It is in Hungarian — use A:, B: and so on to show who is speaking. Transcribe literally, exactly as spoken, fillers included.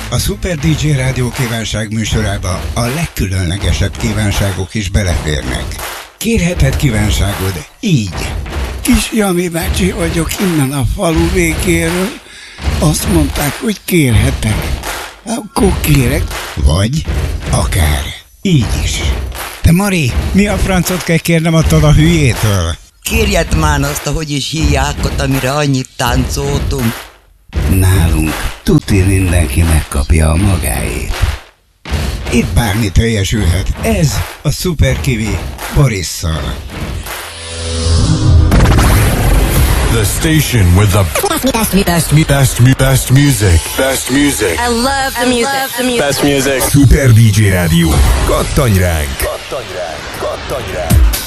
A: A Super dé dzsé Rádió kívánság műsorába a legkülönlegesebb kívánságok is beleférnek. Kérheted kívánságod így.
B: Kis Jani bácsi vagyok innen a falu végéről. Azt mondták, hogy kérhetek. Akkor kérek.
A: Vagy akár így is. Te Mari, mi a francot kell kérnem attól a hülyétől?
C: Kérjed már azt, ahogy is hívják ott, amire annyit táncoltunk.
B: Nálunk tuti mindenki megkapja a magáét.
A: Itt bármi teljesülhet. Ez a Super Kiwi Borisszal.
D: The station with the best, best, best, best, best music. Best music.
E: I love the music. I love the music.
D: Best music. Super dé dzsé Rádió. Kattanj ránk! Kattanj ránk! Kattanj ránk!